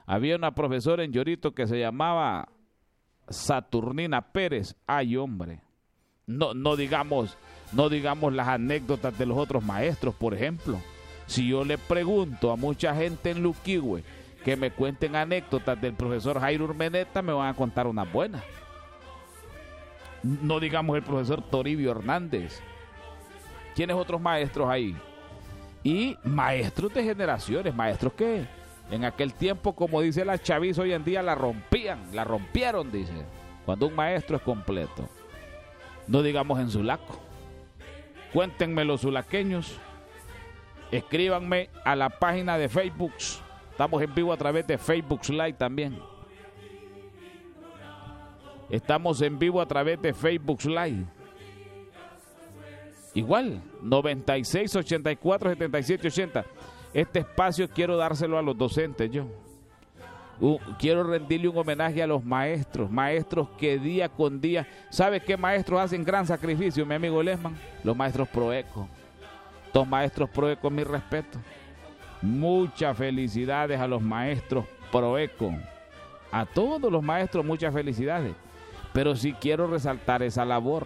Había una profesora en Llorito que se llamaba Saturnina Pérez. Ay, hombre. No digamos las anécdotas de los otros maestros, por ejemplo. Si yo le pregunto a mucha gente en Luquihue que me cuenten anécdotas del profesor Jairo Urmeneta, me van a contar unas buenas. No digamos el profesor Toribio Hernández. ¿Quiénes otros maestros hay? Y maestros de generaciones, maestros que en aquel tiempo, como dice la chaviza hoy en día, la rompieron, dice. Cuando un maestro es completo. No digamos en Sulaco. Cuéntenme los sulaqueños. Escríbanme a la página de Facebook. Estamos en vivo a través de Facebook Live también. Estamos en vivo a través de Facebook Live. Igual, 96 84 77 80. Este espacio quiero dárselo a los docentes yo. Quiero rendirle un homenaje a los maestros que día con día, ¿sabe qué maestros hacen gran sacrificio, mi amigo Lesman? Los maestros Proeco. Estos maestros Proeco, mi respeto. Muchas felicidades a los maestros Proeco. A todos los maestros, muchas felicidades. Pero sí quiero resaltar esa labor.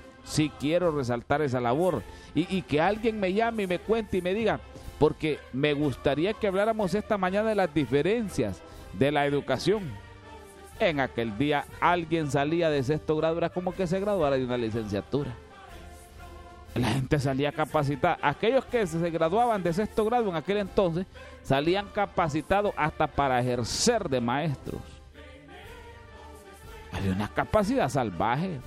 Y que alguien me llame y me cuente y me diga, porque me gustaría que habláramos esta mañana de las diferencias de la educación. En aquel día alguien salía de sexto grado, era como que se graduara de una licenciatura. La gente salía capacitada. Aquellos que se graduaban de sexto grado en aquel entonces salían capacitados hasta para ejercer de maestros. Había una capacidad salvaje.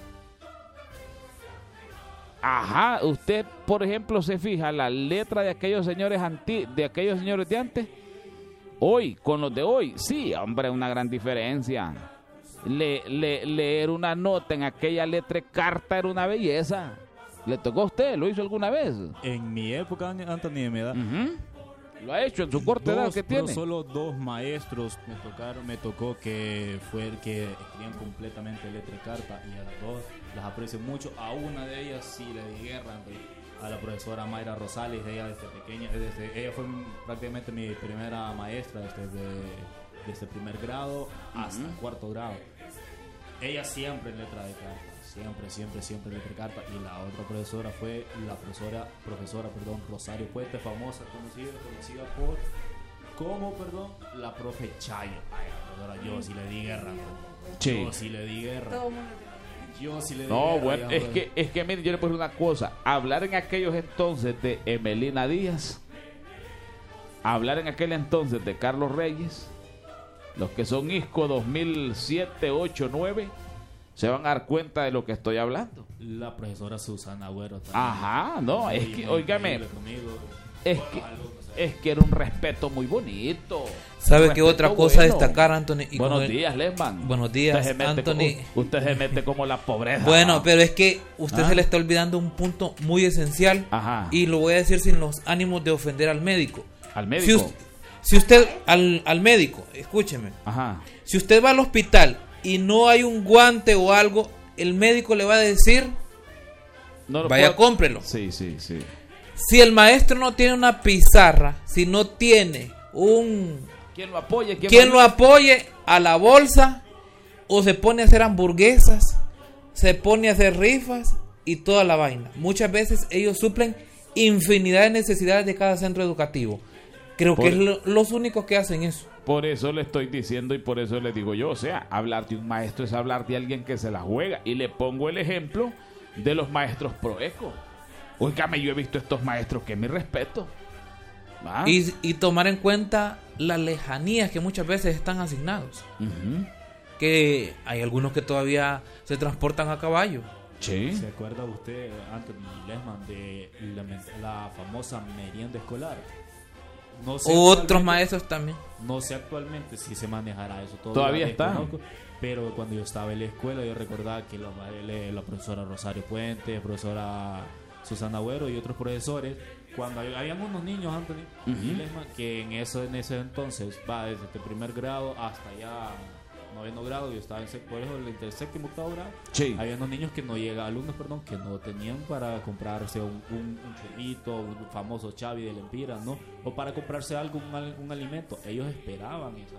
Ajá, usted, por ejemplo, se fija la letra de aquellos señores de antes. Hoy, con los de hoy, sí, hombre, una gran diferencia. Leer una nota en aquella letra carta era una belleza. ¿Le tocó a usted? ¿Lo hizo alguna vez? En mi época, Anthony, de mi edad. Lo ha hecho en su corta edad que tiene. Solo dos maestros me tocó que escribían completamente letra y carta, y a las dos las aprecio mucho. A una de ellas sí le di guerra, a la profesora Mayra Rosales. Ella desde pequeña, ella fue prácticamente mi primera maestra desde primer grado hasta cuarto grado. Ella siempre en letra de carta. Siempre letra y carta. Y la otra profesora fue la profesora Rosario Puente, famosa, conocida como la profe Chayo. Yo sí le di guerra. No, bueno, es que mire, yo le puedo decir una cosa. Hablar en aquellos entonces de Emelina Díaz, hablar en aquel entonces de Carlos Reyes, los que son ISCO 2007, 8, 9, se van a dar cuenta de lo que estoy hablando. La profesora Susana Agüero también. Ajá, no, es que, óigame, es que era un respeto muy bonito. ¿Sabe qué otra cosa destacar, Anthony? Buenos días, Lesman. Buenos días, Anthony. Usted se mete como la pobreza. Bueno, pero es que usted se le está olvidando un punto muy esencial. Ajá. Y lo voy a decir sin los ánimos de ofender al médico. ¿Al médico? Si usted, al médico, escúcheme. Ajá. Si usted va al hospital y no hay un guante o algo, el médico le va a decir, vaya, cómprelo. Sí. Si el maestro no tiene una pizarra, si no tiene ¿quién lo apoye? ¿Quién lo apoye a la bolsa? O se pone a hacer hamburguesas, se pone a hacer rifas y toda la vaina. Muchas veces ellos suplen infinidad de necesidades de cada centro educativo. Creo que es los únicos que hacen eso. Por eso le estoy diciendo y por eso le digo yo, o sea, hablar de un maestro es hablar de alguien que se la juega. Y le pongo el ejemplo de los maestros Proeco. Óigame, yo he visto estos maestros que mi respeto. Y tomar en cuenta las lejanías que muchas veces están asignados. Que hay algunos que todavía se transportan a caballo. Sí. ¿Se acuerda usted, Anthony Lesman, de la famosa merienda escolar? No sé, otros maestros también. No sé actualmente si se manejará eso. Todavía está. Pero cuando yo estaba en la escuela, yo recordaba que la profesora Rosario Puente, la profesora Susana Agüero y otros profesores, cuando habían unos niños, Anthony, que en ese entonces va desde el primer grado hasta ya noveno grado. Yo estaba en el séptimo, octavo grado. Sí. Había unos niños alumnos que no tenían para comprarse un churrito, un famoso Chavi de Lempira, ¿no? O para comprarse algo, un alimento. Ellos esperaban